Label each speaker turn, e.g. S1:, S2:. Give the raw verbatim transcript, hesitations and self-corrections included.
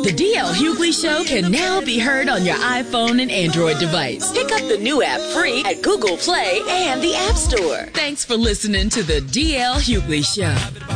S1: The D L. Hughley Show can now be heard on your iPhone and Android device. Pick up the new app free at Google Play and the App Store. Thanks for listening to the D L. Hughley Show.